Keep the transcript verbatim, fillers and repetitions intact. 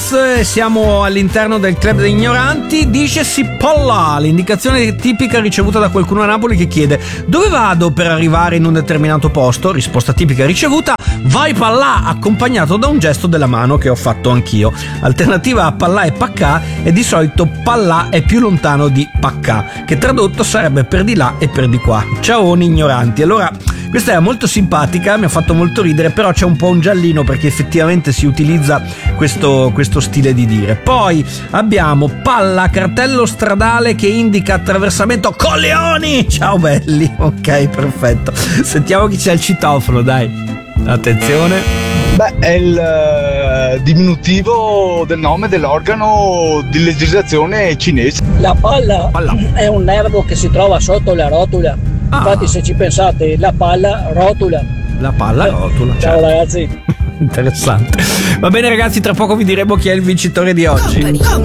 Thomas, siamo all'interno del club degli ignoranti. Dicesi Palla, l'indicazione tipica ricevuta da qualcuno a Napoli che chiede: dove vado per arrivare in un determinato posto? Risposta tipica ricevuta: vai Pallà, accompagnato da un gesto della mano che ho fatto anch'io. Alternativa a Pallà e Paccà, e di solito Pallà è più lontano di Paccà, che tradotto sarebbe per di là e per di qua. Ciao ignoranti. Allora, questa è molto simpatica, mi ha fatto molto ridere, però c'è un po' un giallino perché effettivamente si utilizza questo, questo stile di dire. Poi abbiamo Palla, cartello stradale che indica attraversamento Colleoni. Ciao belli. Ok, perfetto. Sentiamo chi c'è al citofono, dai. Attenzione. Beh, è il uh, diminutivo del nome dell'organo di legislazione cinese. La palla, Palla. è un nervo che si trova sotto la rotula. Ah. Infatti, se ci pensate, la palla rotula. La palla rotula. Ciao certo. ragazzi. Interessante. Va bene ragazzi, tra poco vi diremo chi è il vincitore di oggi.